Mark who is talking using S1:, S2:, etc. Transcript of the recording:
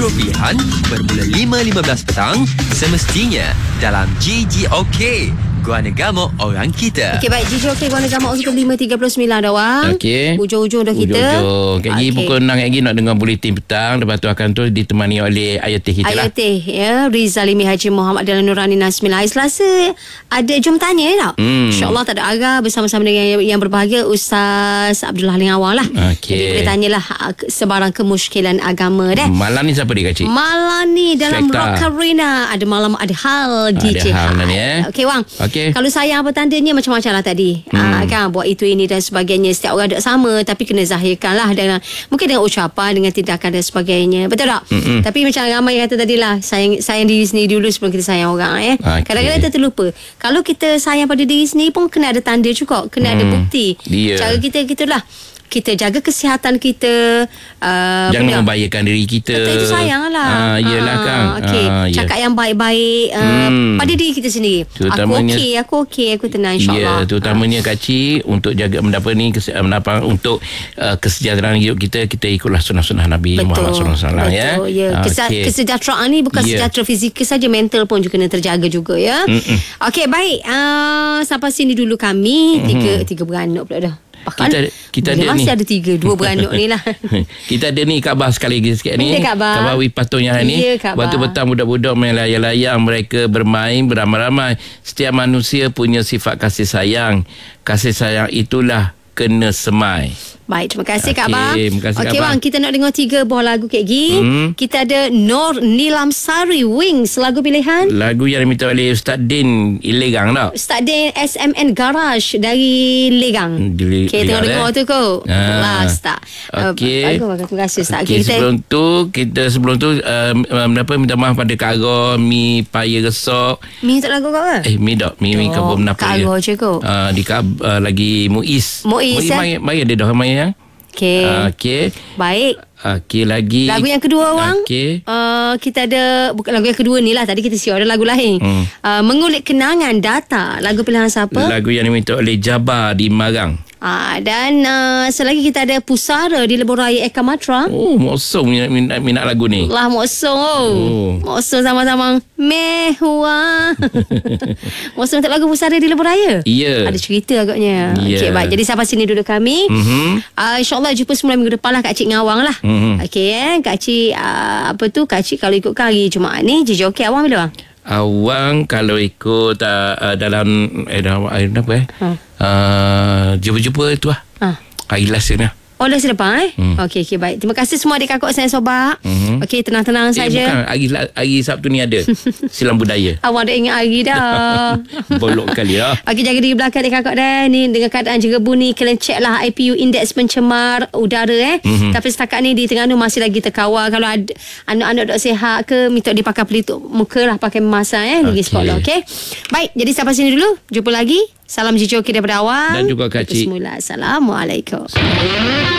S1: Pilihan bermula 5.15 petang semestinya dalam GGOK. Gua Negama Orang Kita.
S2: Okey, baik. GGOK Gua Negama Orang Kita 5.39 dah, Wang.
S3: Okey.
S2: Ujung-ujung dah kita.
S3: Kak Gi pukul 6 lagi nak dengar buletin petang. Lepas tu akan terus ditemani oleh Ayah Teh kita lah.
S2: Ayah Teh, ya. Rizalimi Haji Muhammad Adalah Nurani Nasmillah. Hari Selasa ada jom tanya tak? InsyaAllah tak ada agak bersama-sama dengan yang berbahagia Ustaz Abdullah Halim Awang lah.
S3: Okey.
S2: Jadi boleh tanyalah sebarang kemusykilan agama dah.
S3: Malam ni siapa dia, Kak Cik?
S2: Malam ni dalam
S3: Spekta.
S2: Rock Arena ada malam ada hal DJ
S3: hal
S2: Hal.
S3: ni,
S2: Okey, Wang.
S3: Okey.
S2: Kalau sayang apa tandanya macam-macam lah tadi. Kan buat itu ini dan sebagainya. Setiap orang tak sama tapi kena zahirkan lah dengan mungkin dengan ucapan, dengan tindakan dan sebagainya. Betul tak? Tapi macam ramai yang kata tadi lah, sayang diri sendiri dulu sebelum kita sayang orang.
S3: Okey.
S2: Kadang-kadang kita terlupa. Kalau kita sayang pada diri sendiri pun kena ada tanda juga, kena ada bukti. Cara kita gitulah. Kita jaga kesihatan kita.
S3: Jangan membahayakan diri kita.
S2: Itu sayang lah.
S3: Yelah kan.
S2: Okay. Cakap yang baik-baik pada diri kita sendiri.
S3: Terutamanya,
S2: aku okey, aku tenang insyaAllah.
S3: Ya, terutamanya Kak Cik, untuk jaga mendapat ni untuk kesejahteraan hidup kita ikutlah sunnah-sunnah Nabi Muhammad SAW.
S2: Betul, ya. Kesejahteraan ni bukan sejahtera fizikal saja, mental pun juga kena terjaga juga, ya. Okey, baik. Sampai sini dulu kami. Tiga beranak pula dah.
S3: Kita ada
S2: masih
S3: ni.
S2: ada 2 beranak ni lah.
S3: Kita ada ni khabar sekali lagi sikit ni.
S2: Khabar
S3: Wipatungnya ni. Waktu petang budak-budak main layang-layang, mereka bermain beramai-ramai. Setiap manusia punya sifat kasih sayang. Kasih sayang itulah kena semai.
S2: Baik, terima kasih Kak Abang.
S3: Terima kasih Kak
S2: Okey
S3: Abang.
S2: bang, kita nak dengar 3 buah lagu Kak Gi. Kita ada Nur Nilam Sari Wings, lagu pilihan.
S3: Lagu yang diminta oleh Ustaz Din Ilegang tak?
S2: Ustaz Din SMN Garage dari Legang. Okey, tengok dengar tu kau. Last tak.
S3: Okey.
S2: Bagus, terima kasih Ustaz.
S3: Okay, sebelum tu minta maaf pada Kak Agor, Mi Paya Resok.
S2: Mi tak lagu kau ke?
S3: Mi tak. Mi kabur menapa
S2: Kak Agor je kau.
S3: Di lagi Muiz. Mari ada dah mari ya.
S2: Okey.
S3: Okey.
S2: Baik.
S3: Okey, lagi
S2: lagu yang kedua Wang.
S3: Okey.
S2: Kita ada bukan lagu yang kedua ni lah. Tadi kita siap ada lagu lain. Mengulik kenangan data. Lagu pilihan siapa?
S3: Lagu yang diminta oleh Jabar di Marang.
S2: Dan selagi kita ada Pusara di Lebuh Raya Eka Matra.
S3: Mosong minat lagu ni.
S2: Lah mosong. Mosong sama-sama mehua. Mosong untuk lagu Pusara di Lebuh Raya.
S3: Ya.
S2: Ada cerita agaknya. Okey, baik. Jadi sampai sini dulu kami. InsyaAllah jumpa semula minggu depan lah Kak Cik Ngawang lah. Okey, Kak Cik Kak Cik kalau ikut hari Jumaat ni GGOK Awang bila bang?
S3: Awang kalau ikut dalam apa jumpa-jumpa tu lah. Hari last ni lah.
S2: Dah selepas Okey, baik. Terima kasih semua adik kakak saya sobat. Okey, tenang-tenang saja.
S3: Bukan, hari Sabtu ni ada silam budaya.
S2: Awak dah ingat hari dah.
S3: Bolok kali lah.
S2: Okey, jaga diri belakang adik kakak dah. Ni dengan keadaan jerebu ni, kalian check lah IPU, indeks pencemar udara Tapi setakat ni di Terengganu masih lagi terkawal. Kalau ada anak-anak tak sihat ke, minta dipakai pelitup muka lah, pakai mask pergi sekolah. Okey. Baik, jadi sampai sini dulu. Jumpa lagi. Salam GGOK daripada Awang.
S3: Dan juga Kak Cik.
S2: Assalamualaikum.